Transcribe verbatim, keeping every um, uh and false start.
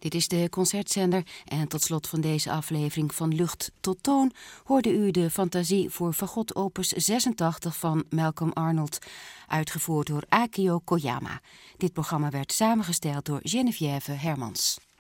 Dit is de Concertzender en tot slot van deze aflevering van Lucht tot Toon hoorde u de Fantasie voor fagot opus zesentachtig van Malcolm Arnold, uitgevoerd door Akio Koyama. Dit programma werd samengesteld door Geneviève Hermans.